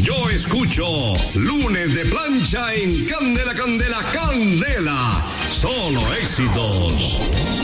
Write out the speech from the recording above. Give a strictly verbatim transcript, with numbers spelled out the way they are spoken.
Yo escucho Lunes de Plancha en Candela, Candela, Candela. Solo éxitos.